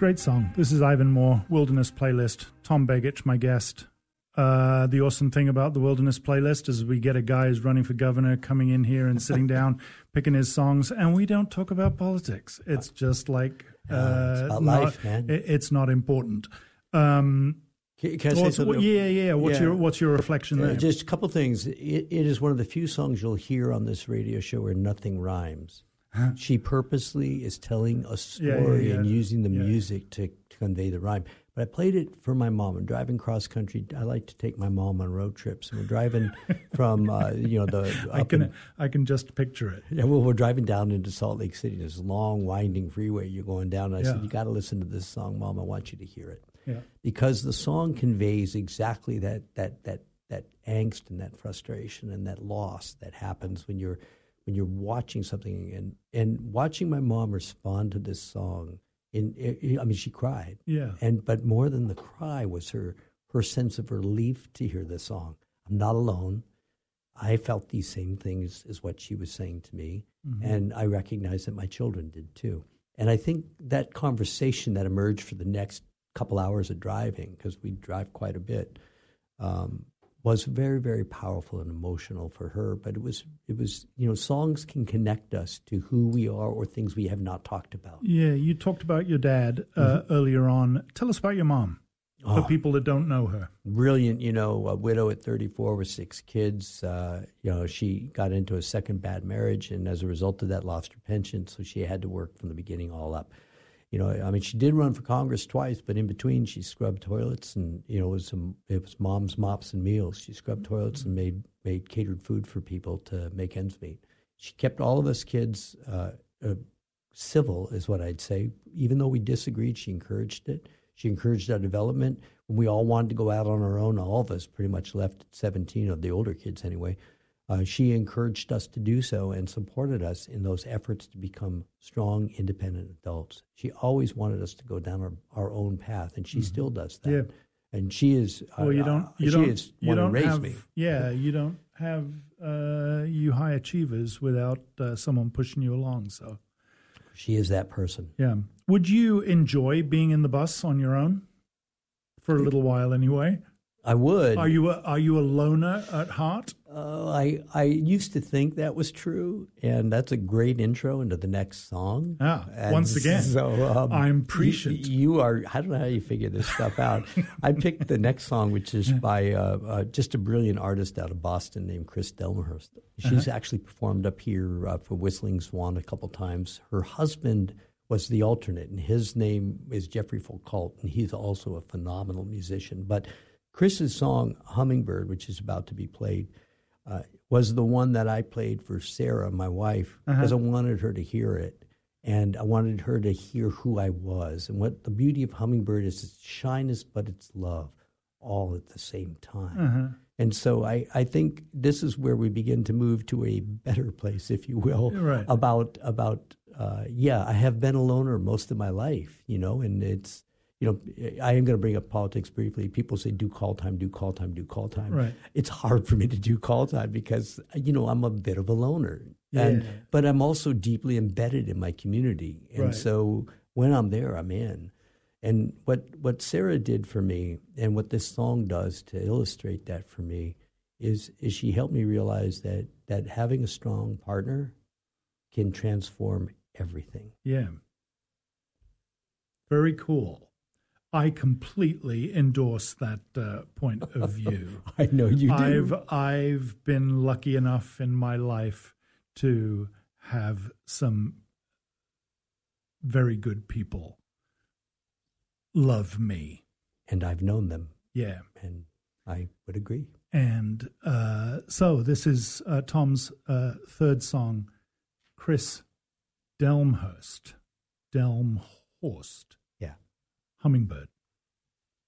Great song. This is Ivan Moore, Wilderness Playlist. Tom Begich, my guest. The awesome thing about the Wilderness Playlist is we get a guy who's running for governor coming in here and sitting down, picking his songs, and we don't talk about politics. It's just like... it's about life, man. It's not important. Can I say something? Yeah. What's your reflection there? Just a couple things. It is one of the few songs you'll hear on this radio show where nothing rhymes. She purposely is telling a story and using the music to convey the rhyme. But I played it for my mom. I'm driving cross country. I like to take my mom on road trips. And we're driving from, I can just picture it. Yeah, well, we're driving down into Salt Lake City. There's a long, winding freeway you're going down. And I said, you got to listen to this song, Mom. I want you to hear it. Yeah. Because the song conveys exactly that angst and that frustration and that loss that happens when you're watching something and watching my mom respond to this song. She cried. Yeah. But more than the cry was her sense of relief to hear the song. I'm not alone. I felt these same things as what she was saying to me, and I recognized that my children did too. And I think that conversation that emerged for the next couple hours of driving, because we drive quite a bit, was very, very powerful and emotional for her. But it was songs can connect us to who we are or things we have not talked about. Yeah, you talked about your dad earlier on. Tell us about your mom, for people that don't know her. Brilliant, a widow at 34 with 6 kids. She got into a second bad marriage, and as a result of that, lost her pension. So she had to work from the beginning all up. She did run for Congress twice, but in between she scrubbed toilets, and it was mom's mops and meals. She scrubbed toilets and made catered food for people to make ends meet. She kept all of us kids civil, is what I'd say. Even though we disagreed, she encouraged it. She encouraged our development. When we all wanted to go out on our own, all of us pretty much left at 17, of the older kids anyway. She encouraged us to do so and supported us in those efforts to become strong, independent adults. She always wanted us to go down our own path, and she still does that. Yeah. And she is. You don't have you high achievers without someone pushing you along. So she is that person. Yeah. Would you enjoy being in the bus on your own for a little while anyway? I would. Are you a loner at heart? I used to think that was true, and that's a great intro into the next song. Once again, so, I'm prescient. You are. I don't know how you figure this stuff out. I picked the next song, which is by just a brilliant artist out of Boston named Chris Delmehurst. She's actually performed up here for Whistling Swan a couple times. Her husband was the alternate, and his name is Jeffrey Foucault, and he's also a phenomenal musician. But Chris's song, Hummingbird, which is about to be played, was the one that I played for Sarah, my wife, because I wanted her to hear it. And I wanted her to hear who I was. And what the beauty of Hummingbird is, it's shyness, but it's love, all at the same time. And so I think this is where we begin to move to a better place, if you will, right. about I have been a loner most of my life, and it's, I am going to bring up politics briefly. People say, do call time, do call time, do call time. Right. It's hard for me to do call time because, I'm a bit of a loner. Yeah. But I'm also deeply embedded in my community. And so when I'm there, I'm in. And what Sarah did for me and what this song does to illustrate that for me is she helped me realize that having a strong partner can transform everything. Yeah. Very cool. I completely endorse that point of view. I know you do. I've been lucky enough in my life to have some very good people love me. And I've known them. Yeah. And I would agree. And so this is Tom's third song, Chris Delmehurst. Yeah. Hummingbird.